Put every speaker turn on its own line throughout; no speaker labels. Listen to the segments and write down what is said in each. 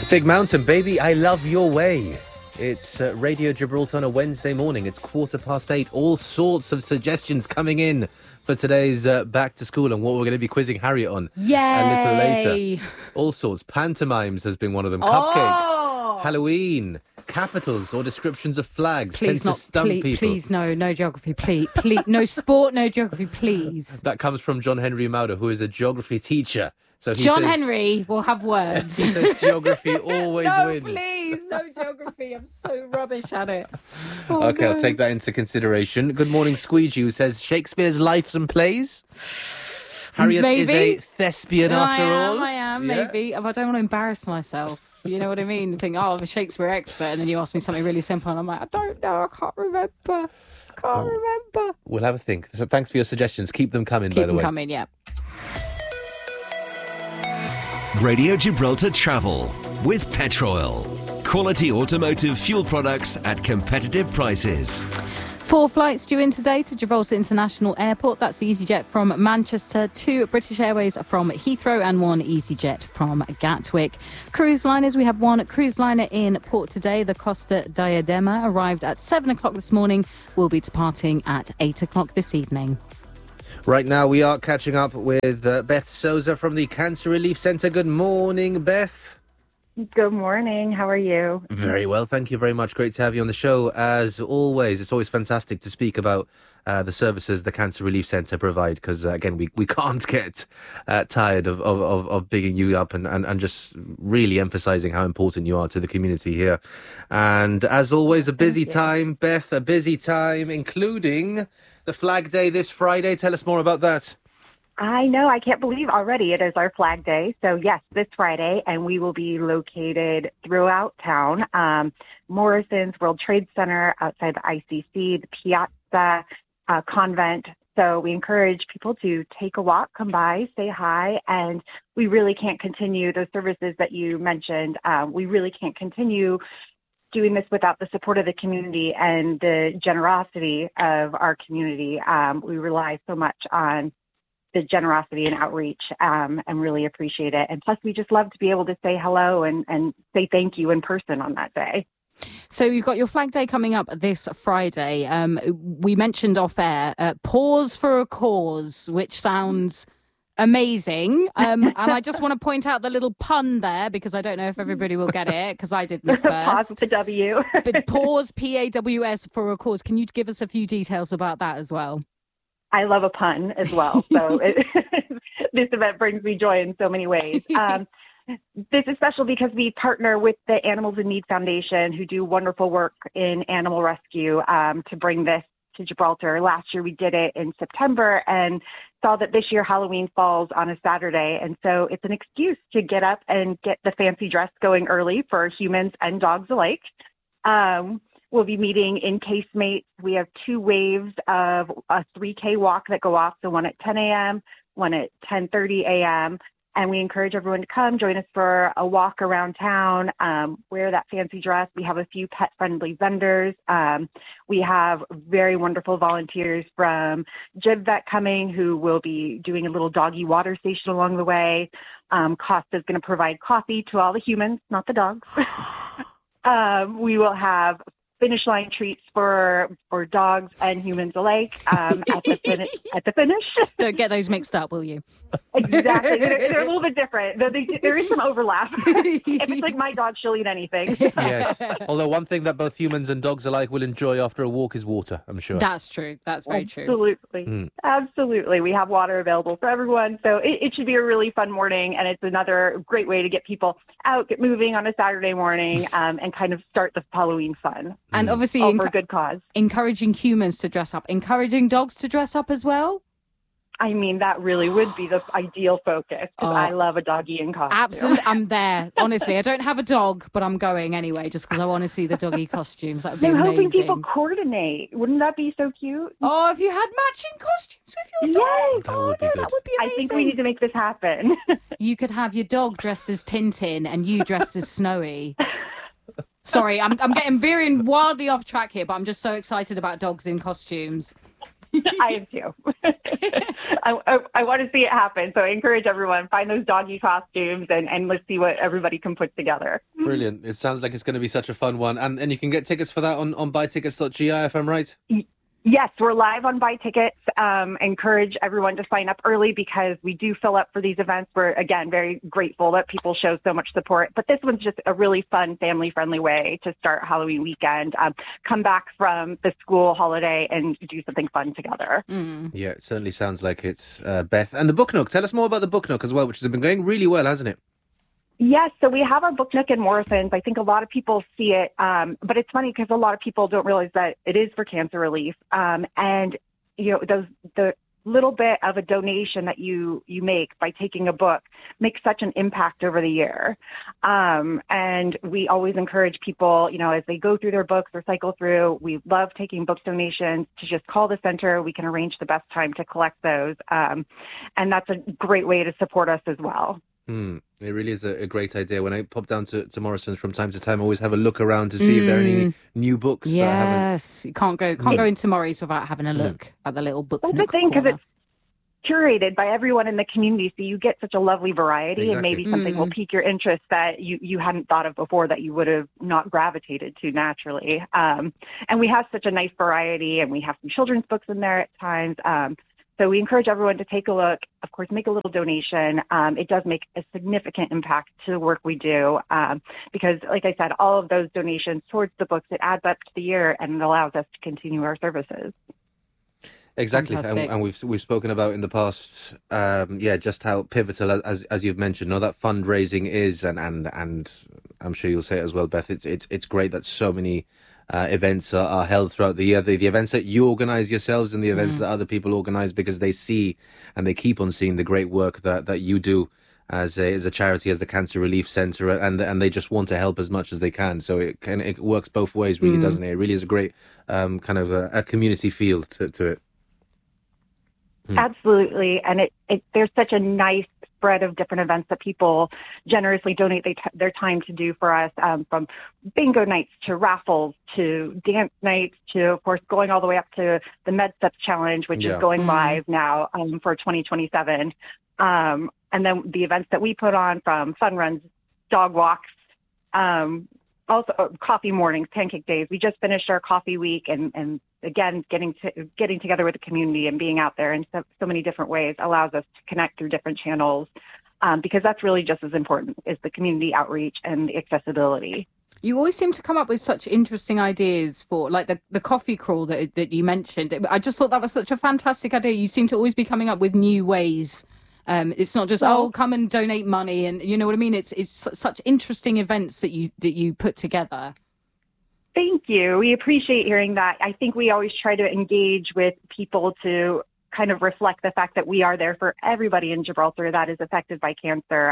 Big Mountain, baby, I love your way. It's Radio Gibraltar on a Wednesday morning. It's 8:15. All sorts of suggestions coming in for today's back to school and what we're going to be quizzing Harriet on
Yay!
a little later. All sorts. Pantomimes has been one of them. Cupcakes, Halloween, capitals or descriptions of flags.
Please
tends to stump people.
Please, no geography, please, no sport, no geography, please.
That comes from John Henry Mauder, who is a geography teacher. So he
John
says,
Henry will have words.
He says geography always wins.
No, please, no geography. I'm so rubbish at it.
Okay, I'll take that into consideration. Good morning, Squeegee, who says Shakespeare's Lives and Plays. Harriet is a thespian after all.
I am, maybe. If I don't want to embarrass myself. You know what I mean? You think, I'm a Shakespeare expert, and then you ask me something really simple, and I'm like, I don't know, I can't remember.
We'll have a think. So thanks for your suggestions. Keep them coming,
by
the way.
Keep them coming, yeah.
Radio Gibraltar Travel with Petrol. Quality automotive fuel products at competitive prices.
4 flights due in today to Gibraltar International Airport. That's EasyJet from Manchester, 2 British Airways from Heathrow and 1 EasyJet from Gatwick. Cruise liners, we have 1 cruise liner in port today. The Costa Diadema arrived at 7 o'clock this morning. Will be departing at 8 o'clock this evening.
Right now we are catching up with Beth Souza from the Cancer Relief Centre. Good morning, Beth.
Good morning. How are you?
Very well, thank you very much. Great to have you on the show. As always, it's always fantastic to speak about the services the Cancer Relief Centre provide, because, again, we can't get tired of bigging you up and just really emphasising how important you are to the community here. And as always, a busy time, Beth, a busy time, including the Flag Day this Friday. Tell us more about that.
I know. I can't believe already it is our Flag Day. So, yes, this Friday, and we will be located throughout town. Morrison's World Trade Center, outside the ICC, the Piazza, Convent. So we encourage people to take a walk, come by, say hi, and we really can't continue those services that you mentioned. We really can't continue doing this without the support of the community and the generosity of our community. We rely so much on the generosity and outreach, and really appreciate it. And plus, we just love to be able to say hello and say thank you in person on that day.
So you've got your Flag Day coming up this Friday. We mentioned off air, Pause for a Cause, which sounds amazing. And I just want to point out the little pun there, because I don't know if everybody will get it, because I didn't at first.
Pause with the W.
But pause, P-A-W-S, for a cause. Can you give us a few details about that as well?
I love a pun as well. So this event brings me joy in so many ways. This is special because we partner with the Animals in Need Foundation, who do wonderful work in animal rescue, to bring this to Gibraltar. Last year we did it in September and saw that this year Halloween falls on a Saturday. And so it's an excuse to get up and get the fancy dress going early for humans and dogs alike. We'll be meeting in Casemates. We have 2 waves of a 3K walk that go off, so one at 10 a.m., one at 10:30 a.m., and we encourage everyone to come join us for a walk around town, wear that fancy dress. We have a few pet-friendly vendors. We have very wonderful volunteers from JibVet coming, who will be doing a little doggy water station along the way. Costa's going to provide coffee to all the humans, not the dogs. We will have finish line treats for dogs and humans alike at the finish.
Don't get those mixed up, will you?
Exactly. They're a little bit different. There is some overlap. If it's like my dog, she'll eat anything.
Yes. Although one thing that both humans and dogs alike will enjoy after a walk is water, I'm sure.
That's true. That's very true.
Absolutely. Absolutely. We have water available for everyone. So it should be a really fun morning. And it's another great way to get people out, get moving on a Saturday morning, and kind of start the Halloween fun.
And obviously,
all for a good cause.
Encouraging humans to dress up, encouraging dogs to dress up as well.
I mean, that really would be the ideal focus, because I love a doggy in costume.
Absolutely. I'm there. Honestly, I don't have a dog, but I'm going anyway, just because I want to see the doggy costumes. That would be amazing.
I'm hoping people coordinate. Wouldn't that be so cute?
Oh, if you had matching costumes with your dog.
That would be good.
That would be amazing.
I think we need to make this happen.
You could have your dog dressed as Tintin and you dressed as Snowy. Sorry, I'm getting veering wildly off track here, but I'm just so excited about dogs in costumes.
I am too. I want to see it happen. So I encourage everyone, find those doggy costumes and let's see what everybody can put together.
Brilliant. It sounds like it's going to be such a fun one. And you can get tickets for that on buytickets.gi, if I'm right?
Yes, we're live on Buy Tickets. Encourage everyone to sign up early because we do fill up for these events. We're, again, very grateful that people show so much support. But this one's just a really fun, family-friendly way to start Halloween weekend. Come back from the school holiday and do something fun together.
Yeah, it certainly sounds like it's Beth. And the Book Nook. Tell us more about the Book Nook as well, which has been going really well, hasn't it?
Yes, so we have our Book Nook in Morrison's. I think a lot of people see it, but it's funny because a lot of people don't realize that it is for cancer relief. And, you know, the little bit of a donation that you make by taking a book makes such an impact over the year. And we always encourage people, you know, as they go through their books or cycle through, we love taking book donations to just call the center. We can arrange the best time to collect those. And that's a great way to support us as well.
It really is a great idea. When I pop down to Morrison's from time to time, I always have a look around to see if there are any new books.
Yes, you can't go into Morrison's without having a look at the little book.
That's the thing, because it's curated by everyone in the community, so you get such a lovely variety, and maybe something will pique your interest that you hadn't thought of before that you would have not gravitated to naturally. And we have such a nice variety, and we have some children's books in there at times. So we encourage everyone to take a look, of course, make a little donation. It does make a significant impact to the work we do because, like I said, all of those donations towards the books, it adds up to the year and it allows us to continue our services.
Exactly, and we've spoken about in the past, just how pivotal, as you've mentioned, that fundraising is, and I'm sure you'll say it as well, Beth. It's great that so many events are held throughout the year. The events that you organise yourselves and the events that other people organise, because they see and they keep on seeing the great work that you do as a charity, as the Cancer Relief Centre, and they just want to help as much as they can. So it works both ways, really, doesn't it? It really is a great kind of a community feel to it.
Absolutely, and there's such a nice spread of different events that people generously donate their time to do for us, from bingo nights to raffles to dance nights to, of course, going all the way up to the MedSteps Challenge, which is going live now for 2027. And then the events that we put on, from fun runs, dog walks, also coffee mornings, pancake days. We just finished our coffee week, and again, getting together with the community and being out there in so many different ways allows us to connect through different channels, because that's really just as important, is the community outreach and the accessibility.
You always seem to come up with such interesting ideas for, like, the coffee crawl that you mentioned. I just thought that was such a fantastic idea. You seem to always be coming up with new ways. It's not just, come and donate money, and you know what I mean? It's such interesting events that you put together.
Thank you. We appreciate hearing that. I think we always try to engage with people to kind of reflect the fact that we are there for everybody in Gibraltar that is affected by cancer.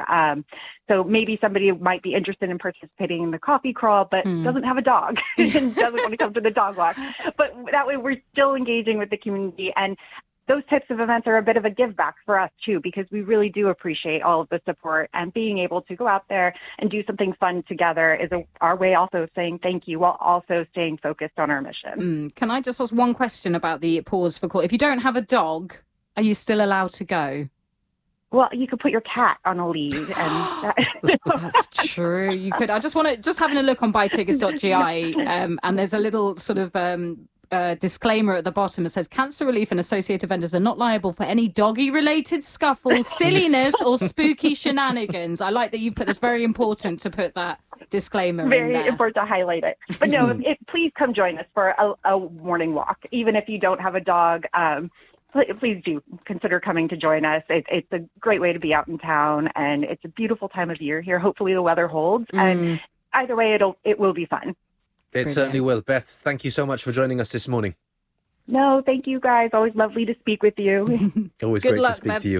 So maybe somebody might be interested in participating in the coffee crawl, but doesn't have a dog and doesn't want to come to the dog walk. But that way we're still engaging with the community, and those types of events are a bit of a give back for us too, because we really do appreciate all of the support, and being able to go out there and do something fun together is our way also of saying thank you while also staying focused on our mission.
Can I just ask one question about the pause for call? If you don't have a dog, are you still allowed to go?
Well, you could put your cat on a lead. And
That's true. You could. I just want to, just having a look on buytickets.gi, and there's a little sort of disclaimer at the bottom that says Cancer Relief and associated vendors are not liable for any doggy-related scuffles, silliness, or spooky shenanigans. I like that you put this. Very important to put that disclaimer in there.
Very important to highlight it. But no, please come join us for a morning walk. Even if you don't have a dog, please do consider coming to join us. It's a great way to be out in town, and it's a beautiful time of year here. Hopefully the weather holds, and either way, it will be fun.
It certainly will. Beth, thank you so much for joining us this morning.
No, thank you guys. Always lovely to speak with you.
Always great to speak to you.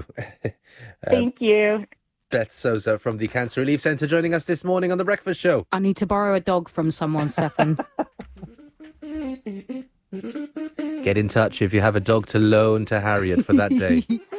Thank you.
Beth Souza from the Cancer Relief Centre joining us this morning on The Breakfast Show.
I need to borrow a dog from someone, Stefan.
Get in touch if you have a dog to loan to Harriet for that day.